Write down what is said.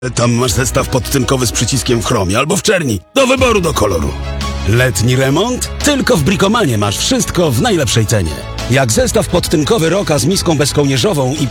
Tam masz zestaw podtynkowy z przyciskiem w chromie albo w czerni. Do wyboru, do koloru. Letni remont? Tylko w Bricomanie masz wszystko w najlepszej cenie. Jak zestaw podtynkowy Roka z miską bezkołnierzową i